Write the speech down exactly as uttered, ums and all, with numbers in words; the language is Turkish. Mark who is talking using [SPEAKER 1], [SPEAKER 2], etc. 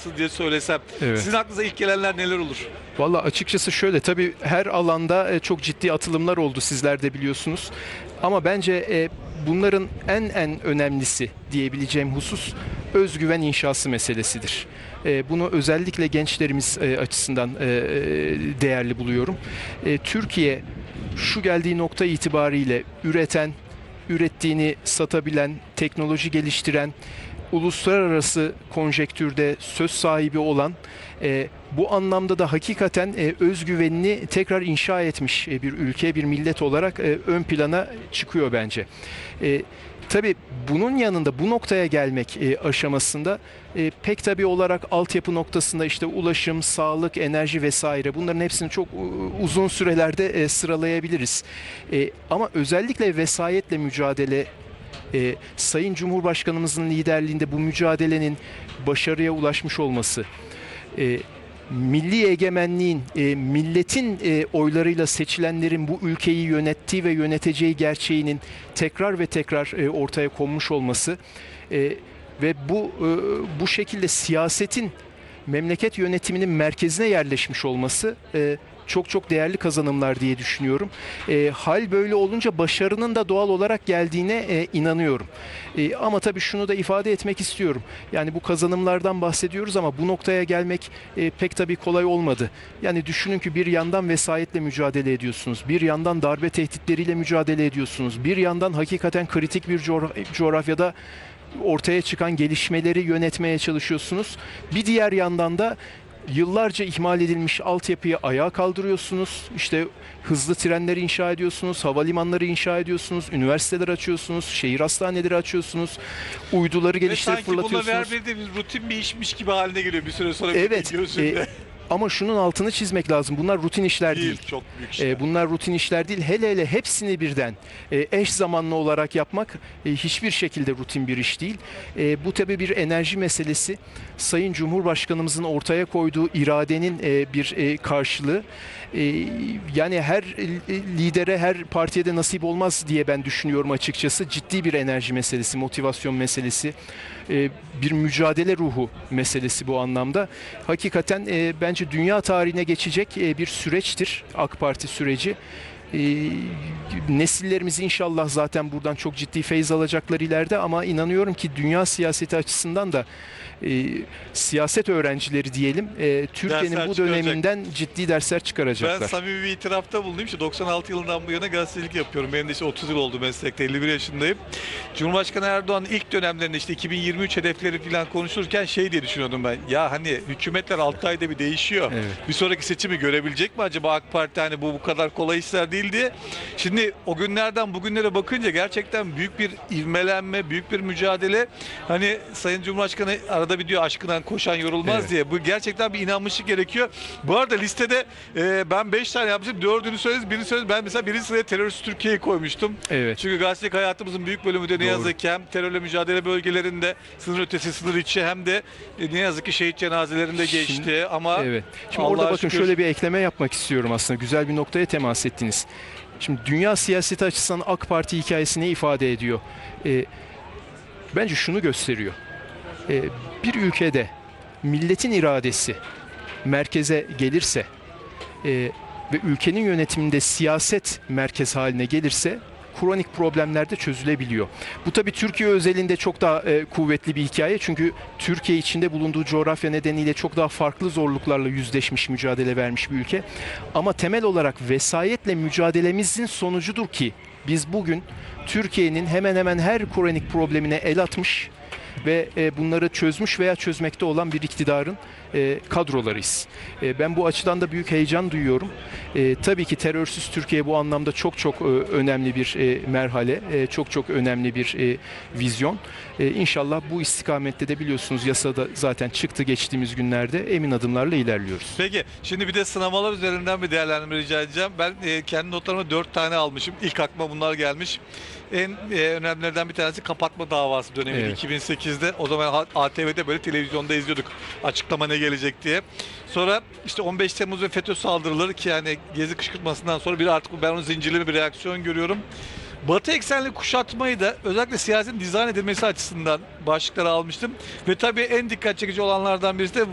[SPEAKER 1] yapacaksınız diye söylesem.
[SPEAKER 2] Evet.
[SPEAKER 1] Sizin aklınıza ilk gelenler neler olur?
[SPEAKER 2] Valla açıkçası şöyle, tabii her alanda e, çok ciddi atılımlar oldu, sizler de biliyorsunuz. Ama bence e, bunların en en önemlisi diyebileceğim husus özgüven inşası meselesidir. E, bunu özellikle gençlerimiz e, açısından e, e, değerli buluyorum. E, Türkiye şu geldiği nokta itibariyle üreten, ürettiğini satabilen, teknoloji geliştiren, uluslararası konjektürde söz sahibi olan, e, bu anlamda da hakikaten e, özgüvenini tekrar inşa etmiş e, bir ülke, bir millet olarak e, ön plana çıkıyor bence. E, tabii bunun yanında bu noktaya gelmek e, aşamasında e, pek tabii olarak altyapı noktasında işte ulaşım, sağlık, enerji vesaire, bunların hepsini çok e, uzun sürelerde e, sıralayabiliriz. E, ama özellikle vesayetle mücadele, e, Sayın Cumhurbaşkanımızın liderliğinde bu mücadelenin başarıya ulaşmış olması, e, milli egemenliğin, e, milletin e, oylarıyla seçilenlerin bu ülkeyi yönettiği ve yöneteceği gerçeğinin tekrar ve tekrar e, ortaya konmuş olması e, ve bu e, bu şekilde siyasetin memleket yönetiminin merkezine yerleşmiş olması e, çok çok değerli kazanımlar diye düşünüyorum. E, hal böyle olunca başarının da doğal olarak geldiğine e, inanıyorum. E, ama tabii şunu da ifade etmek istiyorum. Yani bu kazanımlardan bahsediyoruz ama bu noktaya gelmek e, pek tabii kolay olmadı. Yani düşünün ki bir yandan vesayetle mücadele ediyorsunuz. Bir yandan darbe tehditleriyle mücadele ediyorsunuz. Bir yandan hakikaten kritik bir coğra- coğrafyada ortaya çıkan gelişmeleri yönetmeye çalışıyorsunuz. Bir diğer yandan da yıllarca ihmal edilmiş altyapıyı ayağa kaldırıyorsunuz. İşte hızlı trenleri inşa ediyorsunuz, havalimanları inşa ediyorsunuz, üniversiteler açıyorsunuz, şehir hastaneleri açıyorsunuz, uyduları geliştirip fırlatıyorsunuz.
[SPEAKER 1] Ve sanki bunlar her biri bir rutin bir işmiş gibi haline geliyor bir süre sonra.
[SPEAKER 2] Evet. E, ama şunun altını çizmek lazım. Bunlar rutin işler değil.
[SPEAKER 1] değil. Çok büyük işler.
[SPEAKER 2] E, bunlar rutin işler değil. Hele hele hepsini birden e, eş zamanlı olarak yapmak e, hiçbir şekilde rutin bir iş değil. E, bu tabii bir enerji meselesi. Sayın Cumhurbaşkanımızın ortaya koyduğu iradenin e, bir e, karşılığı. E, yani her e, lidere, her partiye de nasip olmaz diye ben düşünüyorum açıkçası. Ciddi bir enerji meselesi, motivasyon meselesi, e, bir mücadele ruhu meselesi bu anlamda. Hakikaten e, bence dünya tarihine geçecek e, bir süreçtir AK Parti süreci. E, nesillerimiz inşallah zaten buradan çok ciddi feyz alacaklar ileride, ama inanıyorum ki dünya siyaseti açısından da e, siyaset öğrencileri diyelim e, Türkiye'nin
[SPEAKER 1] Dersler
[SPEAKER 2] bu
[SPEAKER 1] çıkaracak.
[SPEAKER 2] döneminden ciddi dersler çıkaracaklar.
[SPEAKER 1] Ben samimi bir itirafta bulunayım. İşte doksan altı yılından bu yana gazetecilik yapıyorum. Benim de işte otuz yıl oldu meslekte, elli bir yaşındayım. Cumhurbaşkanı Erdoğan'ın ilk dönemlerinde işte iki bin yirmi üç hedefleri falan konuşurken şey diye düşünüyordum ben. Ya hani hükümetler altı ayda bir değişiyor.
[SPEAKER 2] Evet.
[SPEAKER 1] Bir sonraki seçimi görebilecek mi acaba AK Parti, hani bu bu kadar kolay işler değil diye. Şimdi o günlerden bugünlere bakınca gerçekten büyük bir ivmelenme, büyük bir mücadele. Hani Sayın Cumhurbaşkanı arada bir diyor aşkından koşan yorulmaz
[SPEAKER 2] Evet.
[SPEAKER 1] diye. Bu gerçekten bir inanmışlık gerekiyor. Bu arada listede e, ben beş tane yapmışım. Dördünü söylediniz, birini söylediniz. Ben mesela birinci sıraya terörist Türkiye'yi koymuştum.
[SPEAKER 2] Evet.
[SPEAKER 1] Çünkü gazetecilik hayatımızın büyük bölümü de ne
[SPEAKER 2] Doğru.
[SPEAKER 1] yazık ki hem terörle mücadele bölgelerinde, sınır ötesi, sınır içi, hem de e, ne yazık ki şehit cenazelerinde
[SPEAKER 2] Şimdi-
[SPEAKER 1] geçti. Ama
[SPEAKER 2] Evet. Şimdi
[SPEAKER 1] Allah'a
[SPEAKER 2] orada bakın
[SPEAKER 1] şükür-
[SPEAKER 2] şöyle bir ekleme yapmak istiyorum aslında. Güzel bir noktaya temas ettiniz. Şimdi dünya siyaseti açısından AK Parti hikayesi ne ifade ediyor? Ee, bence şunu gösteriyor. Ee, bir ülkede milletin iradesi merkeze gelirse e, ve ülkenin yönetiminde siyaset merkez haline gelirse kronik problemler de çözülebiliyor. Bu tabii Türkiye özelinde çok daha e, kuvvetli bir hikaye. Çünkü Türkiye içinde bulunduğu coğrafya nedeniyle çok daha farklı zorluklarla yüzleşmiş, mücadele vermiş bir ülke. Ama temel olarak vesayetle mücadelemizin sonucudur ki biz bugün Türkiye'nin hemen hemen her kronik problemine el atmış ve e, bunları çözmüş veya çözmekte olan bir iktidarın e, kadrolarıyız. E, ben bu açıdan da büyük heyecan duyuyorum. E, tabii ki terörsüz Türkiye bu anlamda çok çok e, önemli bir e, merhale, e, çok çok önemli bir e, vizyon. E, İnşallah bu istikamette de biliyorsunuz yasada zaten çıktı geçtiğimiz günlerde, emin adımlarla ilerliyoruz.
[SPEAKER 1] Peki şimdi bir de sınavlar üzerinden bir değerlendirme rica edeceğim. Ben e, kendi notlarıma dört tane almışım. İlk aklıma bunlar gelmiş. En e, önemlilerden bir tanesi kapatma davası dönemi
[SPEAKER 2] Evet.
[SPEAKER 1] iki bin sekizde. O zaman A T V'de böyle televizyonda izliyorduk açıklama ne gelecek diye. Sonra işte on beş Temmuz ve FETÖ saldırıları, ki yani Gezi kışkırtmasından sonra bir artık ben onun zincirli bir reaksiyon görüyorum. Batı eksenli kuşatmayı da özellikle siyasetin dizayn edilmesi açısından başlıklara almıştım. Ve tabii en dikkat çekici olanlardan birisi de